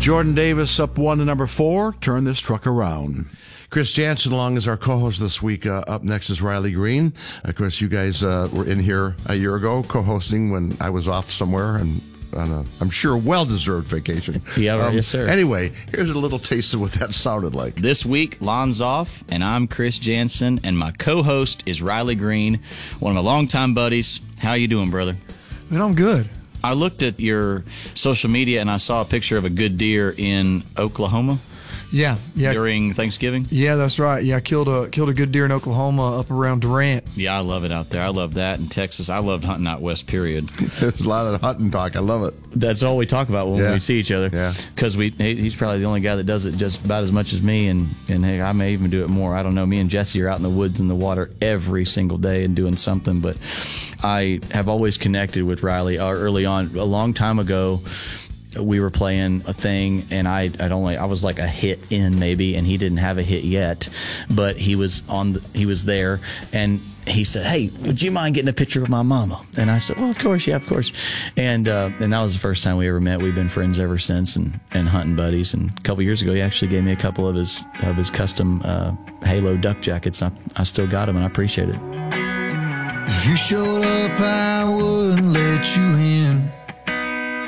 Jordan Davis up 1 to number 4. Turn this truck around. Chris Jansen along as our co-host this week. Up next is Riley Green. Of course, you guys were in here a year ago co-hosting when I was off somewhere and on a, I'm sure, well-deserved vacation. Yeah, yes, sir. Anyway, here's a little taste of what that sounded like. This week, Lon's off, and I'm Chris Jansen, and my co-host is Riley Green, one of my longtime buddies. How you doing, brother? Man, I'm good. I looked at your social media, and I saw a picture of a good deer in Oklahoma. Yeah. During Thanksgiving? Yeah, that's right. Yeah, I killed a good deer in Oklahoma up around Durant. Yeah, I love it out there. I love that. In Texas, I loved hunting out west, period. There's a lot of hunting talk. I love it. That's all we talk about when we see each other. Yeah. Because he's probably the only guy that does it just about as much as me, and hey, I may even do it more. I don't know. Me and Jesse are out in the woods in the water every single day and doing something, but I have always connected with Riley early on. A long time ago, we were playing a thing, and I was like a hit in maybe, and he didn't have a hit yet, but he was there, and he said, "Hey, would you mind getting a picture of my mama?" And I said, "Well, of course, yeah, of course." And that was the first time we ever met. We've been friends ever since, and hunting buddies. And a couple years ago, he actually gave me a couple of his custom Halo duck jackets. I still got them, and I appreciate it. If you showed up, I wouldn't let you in.